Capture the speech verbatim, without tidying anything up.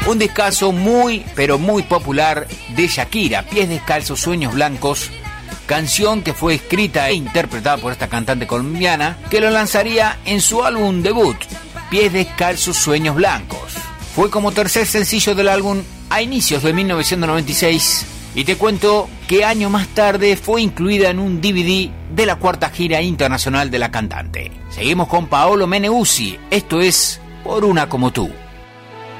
Un descalzo muy, pero muy popular de Shakira, Pies Descalzos, Sueños Blancos, canción que fue escrita e interpretada por esta cantante colombiana, que lo lanzaría en su álbum debut, Pies Descalzos, Sueños Blancos. Fue como tercer sencillo del álbum a inicios de mil novecientos noventa y seis, y te cuento que año más tarde fue incluida en un D V D de la cuarta gira internacional de la cantante. Seguimos con Paolo Meneguzzi, esto es Por una como tú.